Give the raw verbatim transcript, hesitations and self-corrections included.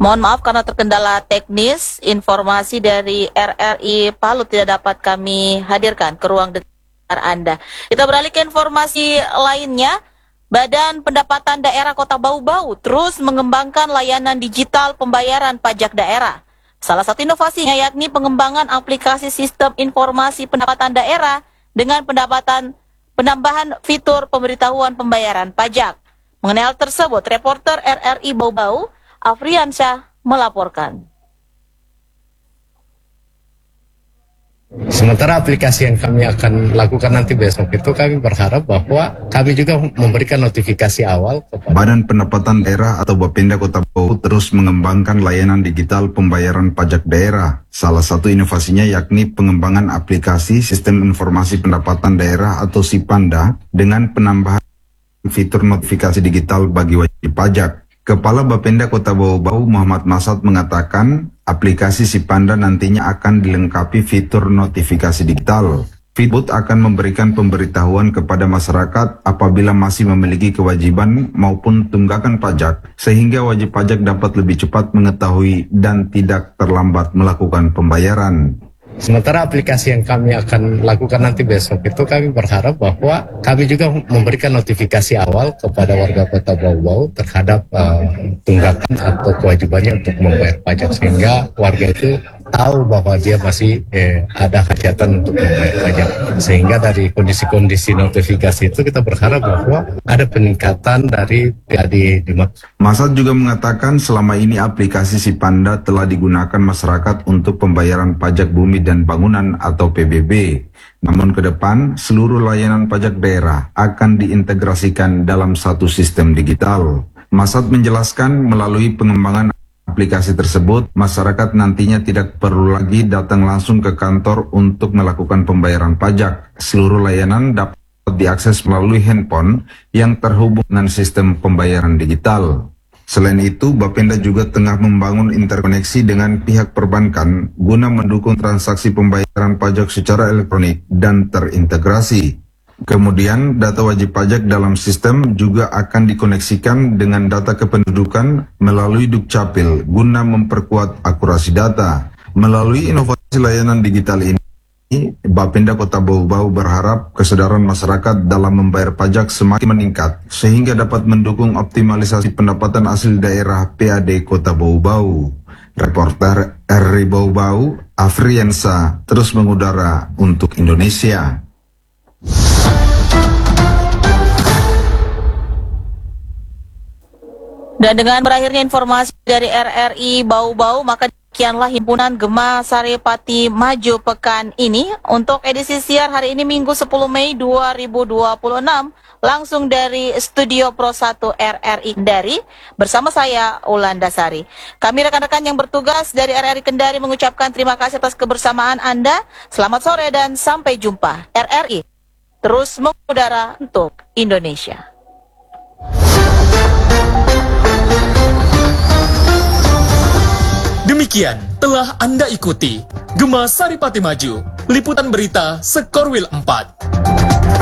Mohon maaf karena terkendala teknis, informasi dari R R I Palu tidak dapat kami hadirkan ke ruang dengar Anda. Kita beralih ke informasi lainnya. Badan Pendapatan Daerah Kota Bau-Bau terus mengembangkan layanan digital pembayaran pajak daerah. Salah satu inovasinya yakni pengembangan aplikasi sistem informasi pendapatan daerah dengan pendapatan penambahan fitur pemberitahuan pembayaran pajak. Mengenai hal tersebut, reporter R R I Bau-Bau Afriansyah melaporkan. Sementara aplikasi yang kami akan lakukan nanti besok itu kami berharap bahwa kami juga memberikan notifikasi awal kepada Badan Pendapatan Daerah atau Bapenda Kota Bau terus mengembangkan layanan digital pembayaran pajak daerah. Salah satu inovasinya yakni pengembangan aplikasi Sistem Informasi Pendapatan Daerah atau SIPANDA dengan penambahan fitur notifikasi digital bagi wajib pajak. Kepala Bapenda Kota Bau-Bau Muhammad Masad mengatakan aplikasi SIPANDA nantinya akan dilengkapi fitur notifikasi digital. Fitur akan memberikan pemberitahuan kepada masyarakat apabila masih memiliki kewajiban maupun tunggakan pajak, sehingga wajib pajak dapat lebih cepat mengetahui dan tidak terlambat melakukan pembayaran. Sementara aplikasi yang kami akan lakukan nanti besok itu kami berharap bahwa kami juga memberikan notifikasi awal kepada warga Kota Bau-Bau terhadap uh, tunggakan atau kewajibannya untuk membayar pajak, sehingga warga itu tahu bahwa dia masih eh, ada hajatan untuk membayar pajak. Sehingga dari kondisi-kondisi notifikasi itu kita berharap bahwa ada peningkatan dari dari Masad juga mengatakan selama ini aplikasi SIPANDA telah digunakan masyarakat untuk pembayaran pajak bumi dan bangunan atau P B B. Namun ke depan seluruh layanan pajak daerah akan diintegrasikan dalam satu sistem digital. Masad menjelaskan melalui pengembangan aplikasi tersebut, masyarakat nantinya tidak perlu lagi datang langsung ke kantor untuk melakukan pembayaran pajak. Seluruh layanan dapat diakses melalui handphone yang terhubung dengan sistem pembayaran digital. Selain itu, Bapenda juga tengah membangun interkoneksi dengan pihak perbankan guna mendukung transaksi pembayaran pajak secara elektronik dan terintegrasi. Kemudian, data wajib pajak dalam sistem juga akan dikoneksikan dengan data kependudukan melalui Dukcapil guna memperkuat akurasi data. Melalui inovasi layanan digital ini, Bapenda Kota Bau-Bau berharap kesadaran masyarakat dalam membayar pajak semakin meningkat sehingga dapat mendukung optimalisasi pendapatan asli daerah P A D Kota Bau-Bau. Reporter R R I Bau-Bau Afriansyah terus mengudara untuk Indonesia. Dan dengan berakhirnya informasi dari R R I Bau-Bau, maka demikianlah Himpunan Gema Saripati Maju pekan ini untuk edisi siar hari ini Minggu sepuluh Mei dua ribu dua puluh enam langsung dari Studio Pro satu R R I Kendari bersama saya Ulandasari. Kami rekan-rekan yang bertugas dari R R I Kendari mengucapkan terima kasih atas kebersamaan Anda. Selamat sore dan sampai jumpa. R R I terus mengudara untuk Indonesia. Demikian telah Anda ikuti Gema Saripati Maju, liputan berita Sekorwil empat.